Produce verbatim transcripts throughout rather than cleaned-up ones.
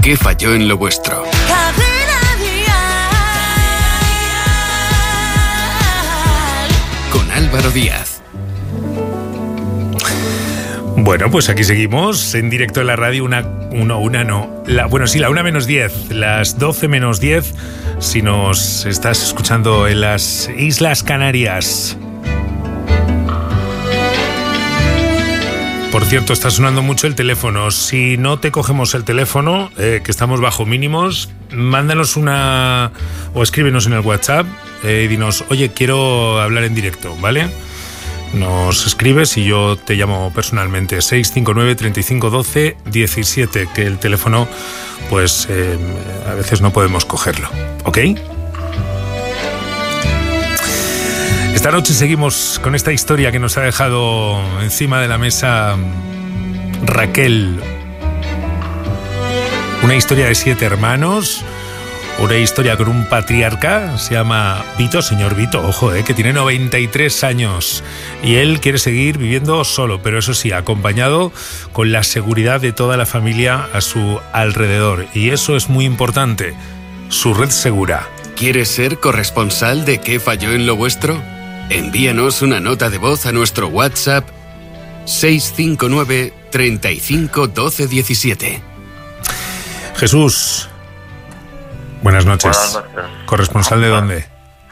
¿Qué falló en lo vuestro? Con Álvaro Díaz. Bueno, pues aquí seguimos en directo en la radio, una, una, una no, la, bueno sí, la una menos diez, las doce menos diez, si nos estás escuchando en las Islas Canarias. Por cierto, está sonando mucho el teléfono. Si no te cogemos el teléfono, eh, que estamos bajo mínimos, mándanos una o escríbenos en el WhatsApp eh, y dinos, oye, quiero hablar en directo, ¿vale? Nos escribes y yo te llamo personalmente. seis cinco nueve, treinta y cinco, doce, diecisiete, que el teléfono, pues, eh, a veces no podemos cogerlo, ¿ok? Esta noche seguimos con esta historia que nos ha dejado encima de la mesa Raquel. Una historia de siete hermanos, una historia con un patriarca, se llama Vito, señor Vito, ojo, eh, que tiene noventa y tres años y él quiere seguir viviendo solo, pero eso sí, acompañado con la seguridad de toda la familia a su alrededor. Y eso es muy importante, su red segura. ¿Quieres ser corresponsal de ¿Qué falló en lo vuestro? Envíanos una nota de voz a nuestro WhatsApp seis cinco nueve, treinta y cinco, doce, diecisiete. Jesús, buenas noches. Buenas noches. ¿Corresponsal de dónde?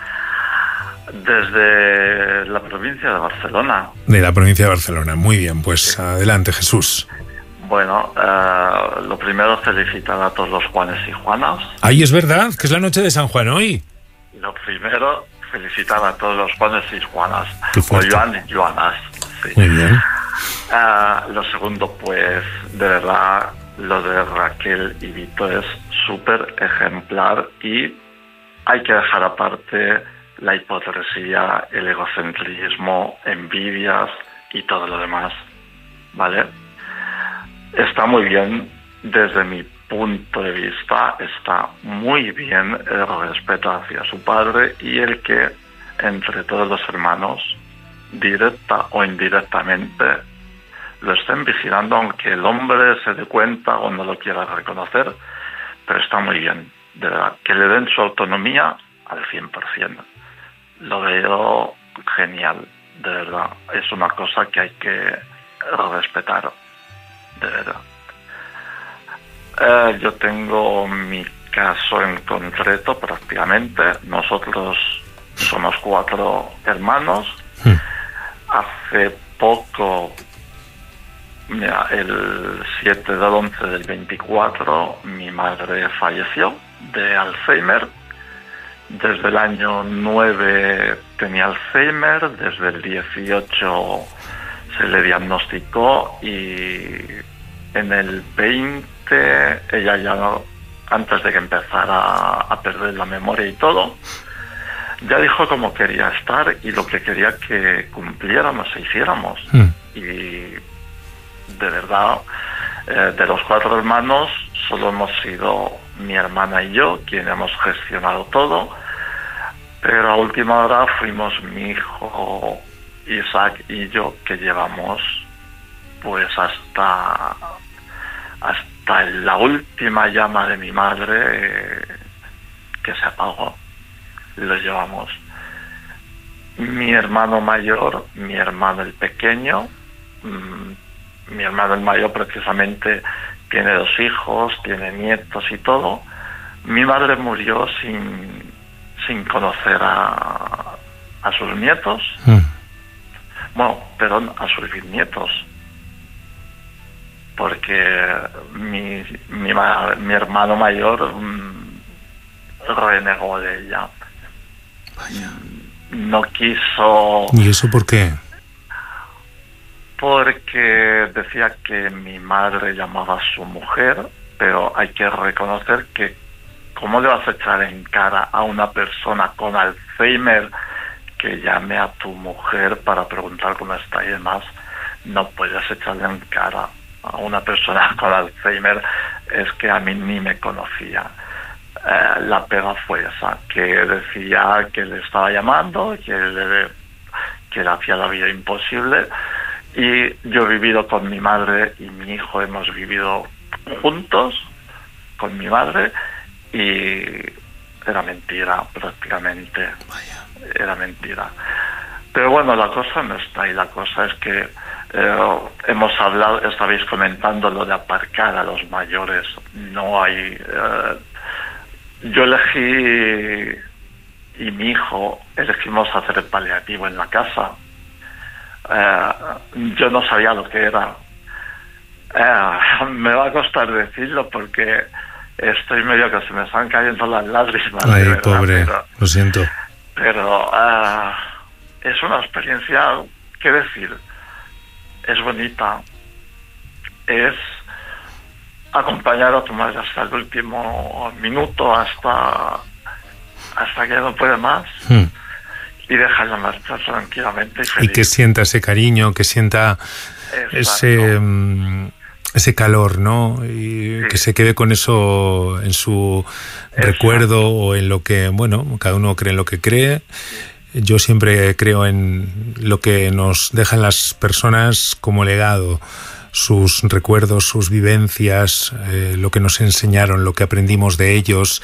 Desde la provincia de Barcelona. De la provincia de Barcelona, muy bien, pues adelante, Jesús. Bueno, eh, lo primero, felicitar a todos los Juanes y Juanas. Ay, es verdad, que es la noche de San Juan hoy. Lo primero, felicitar a todos los Juanes y Juanas. Qué fuerte. O Joan y Joanas. Sí. Muy bien. Uh, lo segundo, pues, de verdad, lo de Raquel y Vito es súper ejemplar y hay que dejar aparte la hipocresía, el egocentrismo, envidias y todo lo demás, ¿vale? Está muy bien, desde mi punto de vista, está muy bien el respeto hacia su padre y el que entre todos los hermanos, directa o indirectamente, lo estén vigilando, aunque el hombre se dé cuenta o no lo quiera reconocer, pero está muy bien, de verdad, que le den su autonomía al cien por ciento. Lo veo genial, de verdad, es una cosa que hay que respetar, de verdad. Eh, yo tengo mi caso en concreto prácticamente. Nosotros somos cuatro hermanos. Hmm. Hace poco, mira, el siete del once del veinticuatro, mi madre falleció de Alzheimer. Desde el año nueve tenía Alzheimer, desde el dieciocho se le diagnosticó y en el veinte ella ya, antes de que empezara a perder la memoria y todo, ya dijo cómo quería estar y lo que quería que cumpliéramos e hiciéramos. Mm. Y de verdad, eh, de los cuatro hermanos, solo hemos sido mi hermana y yo quien hemos gestionado todo, pero a última hora fuimos mi hijo Isaac y yo, que llevamos pues hasta hasta la última llama de mi madre eh, que se apagó, lo llevamos. Mi hermano mayor, mi hermano el pequeño, mmm, mi hermano el mayor precisamente tiene dos hijos, tiene nietos y todo. Mi madre murió sin sin conocer a a sus nietos, mm. bueno, perdón, a sus bisnietos, porque mi mi, mi hermano mayor mmm, renegó de ella. Vaya. No quiso. ¿Y eso por qué? Porque decía que mi madre llamaba a su mujer, pero hay que reconocer que ¿cómo le vas a echar en cara a una persona con Alzheimer que llame a tu mujer para preguntar cómo está y demás? No puedes echarle en cara a una persona con Alzheimer. Es que a mí ni me conocía. Eh, la pega fue esa, que decía que le estaba llamando, que le, que le hacía la vida imposible. Y yo he vivido con mi madre y mi hijo, hemos vivido juntos con mi madre y era mentira prácticamente. Vaya. Era mentira. Pero bueno, la cosa no está ahí, la cosa es que eh, hemos hablado, estabais comentando lo de aparcar a los mayores. No hay... Eh, yo elegí, y mi hijo, elegimos hacer el paliativo en la casa. Eh, yo no sabía lo que era. Eh, me va a costar decirlo porque estoy medio que se me están cayendo las lágrimas. Ay, verdad, pobre, pero, lo siento. Pero uh, es una experiencia, ¿qué decir? Es bonita. Es acompañar a tu madre hasta el último minuto, hasta hasta que no puede más, hmm. y dejarla marchar tranquilamente y feliz. Y que sienta ese cariño, que sienta Exacto. ese... ese calor, ¿no? Y sí. que se quede con eso en su Exacto. recuerdo o en lo que, bueno, cada uno cree en lo que cree. Yo siempre creo en lo que nos dejan las personas como legado, sus recuerdos, sus vivencias, eh, lo que nos enseñaron, lo que aprendimos de ellos.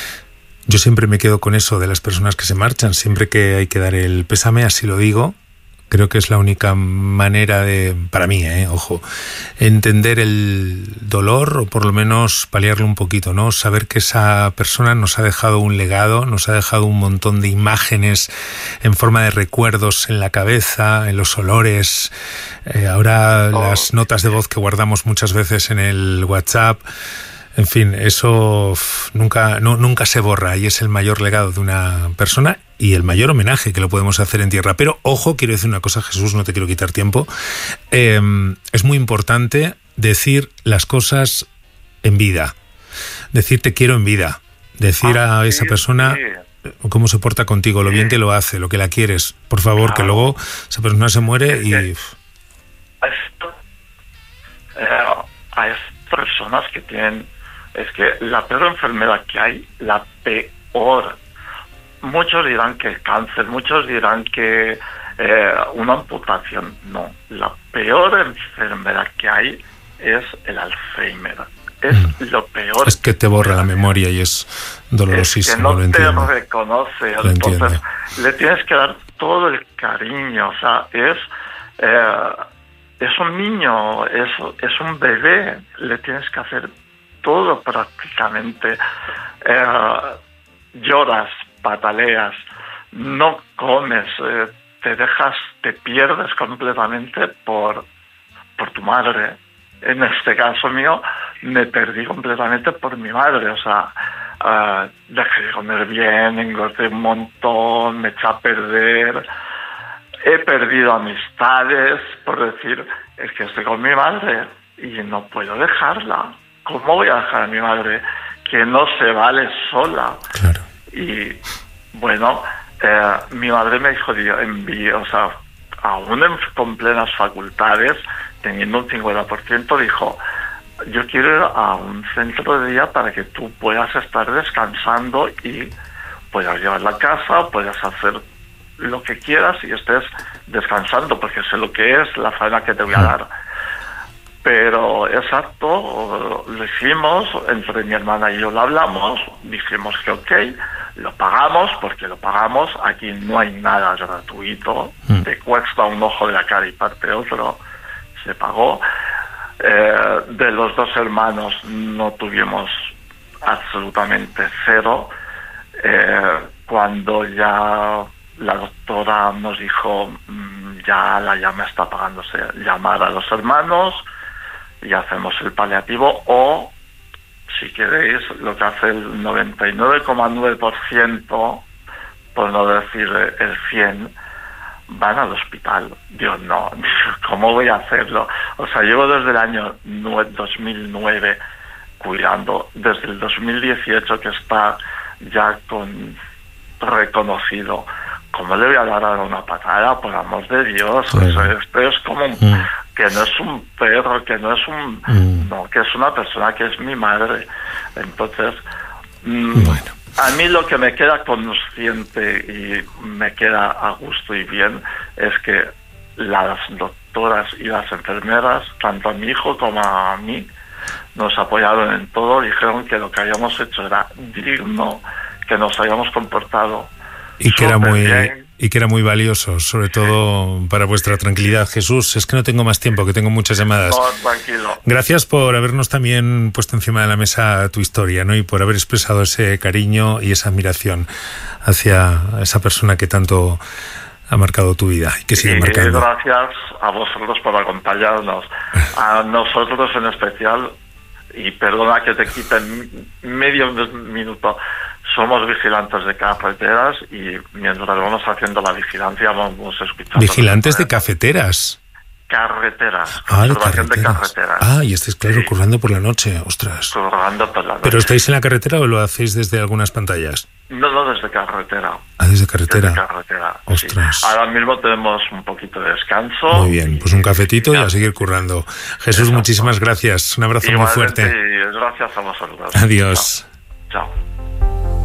Yo siempre me quedo con eso de las personas que se marchan, siempre que hay que dar el pésame, así lo digo. Creo que es la única manera de, para mí, eh, ojo, entender el dolor o por lo menos paliarlo un poquito, ¿no? Saber que esa persona nos ha dejado un legado, nos ha dejado un montón de imágenes en forma de recuerdos en la cabeza, en los olores. Eh, ahora oh. las notas de voz que guardamos muchas veces en el WhatsApp. En fin, eso nunca, no, nunca se borra y es el mayor legado de una persona y el mayor homenaje que lo podemos hacer en tierra. Pero, ojo, quiero decir una cosa, Jesús, no te quiero quitar tiempo. Eh, es muy importante decir las cosas en vida. Decir te quiero en vida. Decir ah, a esa sí, persona sí. cómo se porta contigo, lo sí. bien que lo hace, lo que la quieres. Por favor, claro. que luego esa persona se muere es y... Que, esto, eh, a esas personas que tienen... Es que la peor enfermedad que hay, la peor. Muchos dirán que el cáncer, muchos dirán que eh, una amputación. No, la peor enfermedad que hay es el Alzheimer. Es mm. lo peor. Es que te borra la memoria y es dolorosísimo. Es que no lo te reconoce. Lo entonces entiendo. Le tienes que dar todo el cariño. O sea, es... Eh, es un niño, es, es un bebé. Le tienes que hacer todo prácticamente. Eh, lloras, pataleas, no comes, eh, te dejas, te pierdes completamente por, por tu madre. En este caso mío, me perdí completamente por mi madre. O sea, uh, dejé de comer bien, engordé un montón, me eché a perder. He perdido amistades, por decir, es que estoy con mi madre y no puedo dejarla. ¿Cómo voy a dejar a mi madre que no se vale sola? Claro. Y bueno, eh, mi madre me dijo, envié, o sea, aún en, con plenas facultades, teniendo un cincuenta por ciento, dijo, yo quiero ir a un centro de día para que tú puedas estar descansando y puedas llevar la casa, puedas hacer lo que quieras y estés descansando, porque sé lo que es la faena que te voy a dar. Pero exacto, lo hicimos, entre mi hermana y yo lo hablamos, dijimos que ok, lo pagamos, porque lo pagamos, aquí no hay nada gratuito, mm. te cuesta un ojo de la cara y parte otro, se pagó. Eh, de los dos hermanos no tuvimos absolutamente cero. Eh, cuando ya la doctora nos dijo, ya la llama está pagándose, llamar a los hermanos y hacemos el paliativo, o si queréis, lo que hace el noventa y nueve coma nueve por ciento, por no decir el cien por ciento, van al hospital. Dios, no, ¿cómo voy a hacerlo? O sea, llevo desde el año dos mil nueve cuidando, desde el dos mil dieciocho que está ya con reconocido. ¿Cómo le voy a dar ahora una patada? Por amor de Dios. Sí. O sea, esto es como un, mm. que no es un perro, que no es un... Mm. No, que es una persona que es mi madre. Entonces, mm, bueno. a mí lo que me queda consciente y me queda a gusto y bien es que las doctoras y las enfermeras, tanto a mi hijo como a mí, nos apoyaron en todo, dijeron que lo que habíamos hecho era digno, que nos habíamos comportado y que era muy bien. Y que era muy valioso, sobre todo para vuestra tranquilidad. Jesús, es que no tengo más tiempo, que tengo muchas llamadas. No, tranquilo. Gracias por habernos también puesto encima de la mesa tu historia, ¿no? Y por haber expresado ese cariño y esa admiración hacia esa persona que tanto ha marcado tu vida y que sigue y marcando. Gracias a vosotros por acompañarnos. A nosotros en especial, y perdona que te quite medio minuto, somos vigilantes de carreteras y mientras vamos haciendo la vigilancia vamos escuchando... ¿Vigilantes de cafeteras? Carreteras. Ah, de carreteras. de carreteras. Ah, y estáis, claro, sí. currando por la noche, ostras. Currando por la noche. ¿Pero estáis en la carretera o lo hacéis desde algunas pantallas? No, no, desde carretera. Ah, desde carretera. Desde carretera, ostras. Sí. Ahora mismo tenemos un poquito de descanso. Muy bien, pues un cafetito y, y a seguir currando. Jesús, exacto. Muchísimas gracias. Un abrazo Igualmente, muy fuerte. Y gracias a vosotros. Adiós. Chao. Chao.